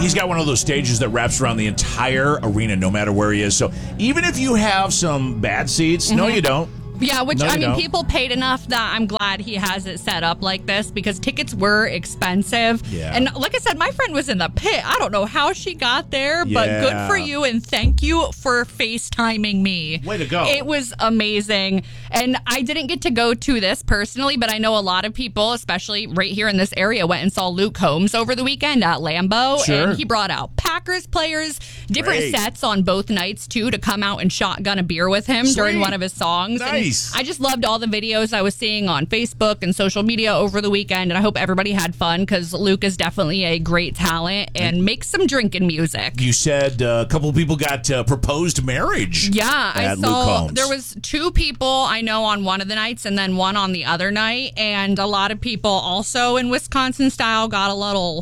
he's got one of those stages that wraps around the entire arena, no matter where he is. So even if you have some bad seats, no, you don't. Yeah, which, No, I you mean, don't. people paid enough that I'm glad he has it set up like this because tickets were expensive. Yeah. And like I said, my friend was in the pit. I don't know how she got there, but Yeah. good for you and thank you for FaceTiming me. Way to go. It was amazing. And I didn't get to go to this personally, but I know a lot of people, especially right here in this area, went and saw Luke Combs over the weekend at Lambeau. Sure. And he brought out Packers players, different Great. sets on both nights, too, to come out and shotgun a beer with him during Sweet. one of his songs. And Nice. I just loved all the videos I was seeing on Facebook and social media over the weekend, and I hope everybody had fun because Luke is definitely a great talent and makes some drinking music. You said a couple of people got proposed marriage. Yeah, I at Luke saw Combs. there was 2 people I know on one of the nights and then one on the other night, and a lot of people also in Wisconsin style got a little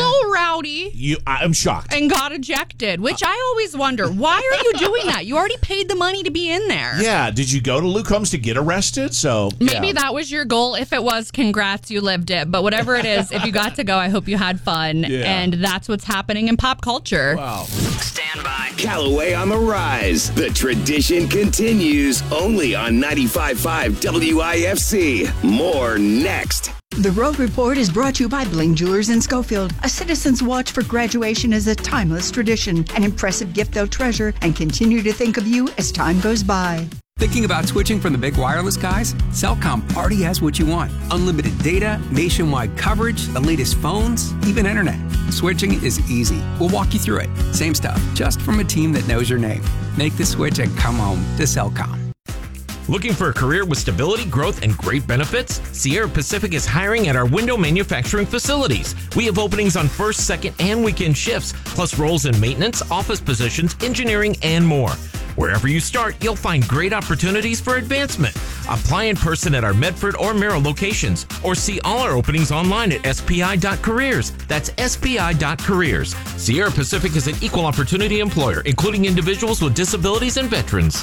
rowdy. I'm shocked. And got ejected, which I always wonder, why are you doing that? You already paid the money to be in there. Yeah, did you go to Luke Combs to get arrested? So Maybe yeah. that was your goal. If it was, congrats, you lived it. But whatever it is, if you got to go, I hope you had fun. Yeah. And that's what's happening in pop culture. Wow. Stand by. Callaway on the rise. The tradition continues only on 95.5 WIFC. More next. The Road Report is brought to you by Bling Jewelers in Schofield. A citizen's watch for graduation is a timeless tradition, an impressive gift they'll treasure and continue to think of you as time goes by. Thinking about switching from the big wireless guys? Cellcom already has what you want. Unlimited data, nationwide coverage, the latest phones, even internet. Switching is easy. We'll walk you through it. Same stuff, just from a team that knows your name. Make the switch and come home to Cellcom. Looking for a career with stability, growth, and great benefits? Sierra Pacific is hiring at our window manufacturing facilities. We have openings on first, second, and weekend shifts, plus roles in maintenance, office positions, engineering, and more. Wherever you start, you'll find great opportunities for advancement. Apply in person at our Medford or Merrill locations, or see all our openings online at spi.careers. That's spi.careers. Sierra Pacific is an equal opportunity employer, including individuals with disabilities and veterans.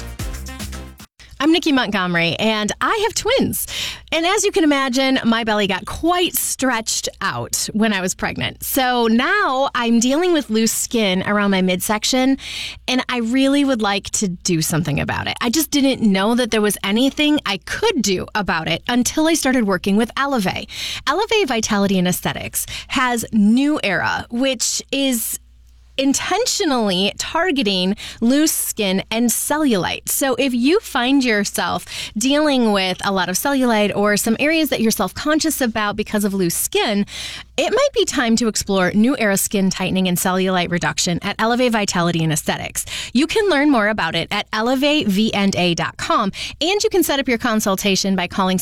I'm Nikki Montgomery, and I have twins. And as you can imagine, my belly got quite stretched out when I was pregnant. So now I'm dealing with loose skin around my midsection, and I really would like to do something about it. I just didn't know that there was anything I could do about it until I started working with Elevate. Elevate Vitality and Aesthetics has New Era, which is intentionally targeting loose skin and cellulite. So if you find yourself dealing with a lot of cellulite or some areas that you're self-conscious about because of loose skin, it might be time to explore New Era skin tightening and cellulite reduction at Elevate Vitality and Aesthetics. You can learn more about it at elevatevna.com, and you can set up your consultation by calling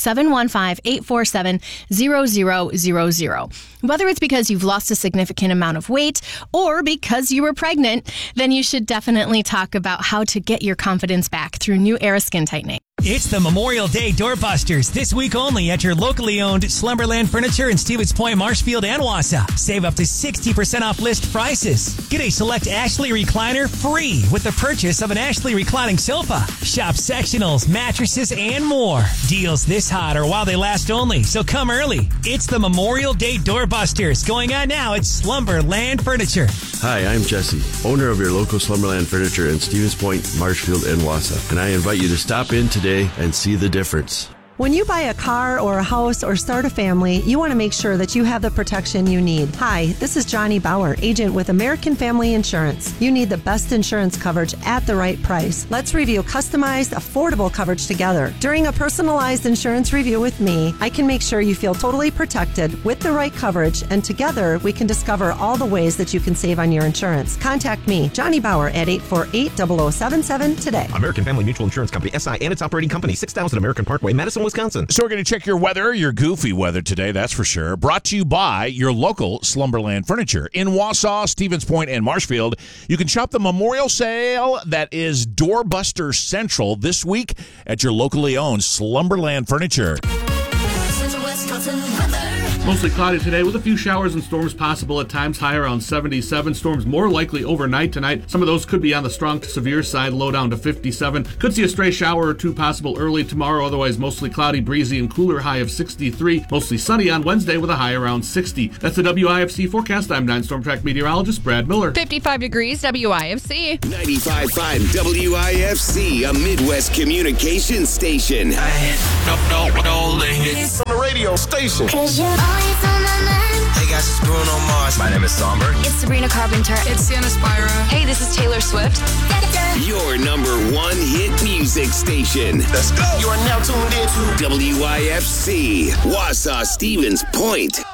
715-847-0000. Whether it's because you've lost a significant amount of weight or because you were pregnant, then you should definitely talk about how to get your confidence back through New Era skin tightening. It's the Memorial Day Doorbusters, this week only at your locally owned Slumberland Furniture in Stevens Point, Marshfield, and Wausau. Save up to 60% off list prices. Get a select Ashley recliner free with the purchase of an Ashley reclining sofa. Shop sectionals, mattresses, and more. Deals this hot or while they last only, so come early. It's the Memorial Day Doorbusters, going on now at Slumberland Furniture. Hi, I'm Jesse, owner of your local Slumberland Furniture in Stevens Point, Marshfield, and Wausau, and I invite you to stop in today and see the difference. When you buy a car or a house or start a family, you want to make sure that you have the protection you need. Hi, this is Johnny Bauer, agent with American Family Insurance. You need the best insurance coverage at the right price. Let's review customized, affordable coverage together. During a personalized insurance review with me, I can make sure you feel totally protected with the right coverage, and together we can discover all the ways that you can save on your insurance. Contact me, Johnny Bauer, at 848-0077 today. American Family Mutual Insurance Company, SI, and its operating company, 6000 American Parkway, Madison, Wisconsin. So we're going to check your weather, your goofy weather today, that's for sure. Brought to you by your local Slumberland Furniture. In Wausau, Stevens Point, and Marshfield, you can shop the memorial sale that is Doorbuster Central this week at your locally owned Slumberland Furniture. Wisconsin weather. Mostly cloudy today with a few showers and storms possible at times, high around 77. Storms more likely overnight tonight. Some of those could be on the strong to severe side, low down to 57. Could see a stray shower or two possible early tomorrow, otherwise mostly cloudy, breezy, and cooler, high of 63. Mostly sunny on Wednesday with a high around 60. That's the WIFC forecast. I'm 9 Storm Track meteorologist Brad Miller. 55 degrees, WIFC. 95.5 WIFC, a Midwest communication station. It's on the radio station. 'Cause you're always on my mind. Hey guys, it's Bruno Mars. My name is Somber. It's Sabrina Carpenter. It's Sienna Spyro. Hey, this is Taylor Swift. Your number one hit music station. Let's go. You are now tuned in to WIFC, Wausau Stevens Point.